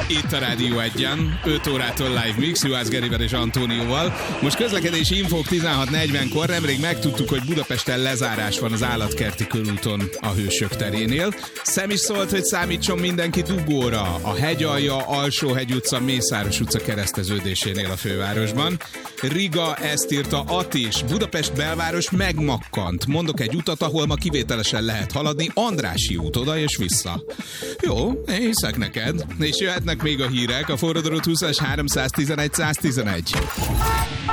Itt a Rádió 1-en, 5 órától live mix, Juhász Gerivel és Antónióval. Most közlekedési infók 16:40-kor, nemrég megtudtuk, hogy Budapesten lezárás van az Állatkerti körúton a Hősök terénél. Szem is szólt, hogy számítson mindenki dugóra a Hegyalja, Alsóhegy utca, Mészáros utca kereszteződésénél a fővárosban. Riga, ezt írta Atis, Budapest belváros megmakkant. Mondok egy utat, ahol ma kivételesen lehet haladni, Andrássy út oda és vissza. Jó, én hiszek neked. És jöhetnek még a hírek, a forradaló 20-as 311 111.